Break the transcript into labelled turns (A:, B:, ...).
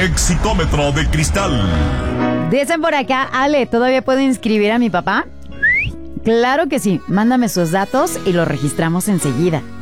A: Exitómetro de cristal.
B: Dicen por acá, Ale, ¿todavía puedo inscribir a mi papá? Claro que sí, mándame sus datos y los registramos enseguida.